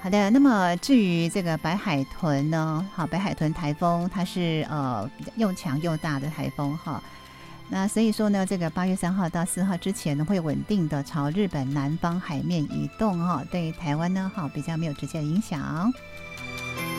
好的，那么至于这个白海豚呢，好，白海豚台风它是又强又大的台风哈，那所以说呢，这个8月3号到4号之前呢，会稳定的朝日本南方海面移动哈，对台湾呢哈比较没有直接的影响。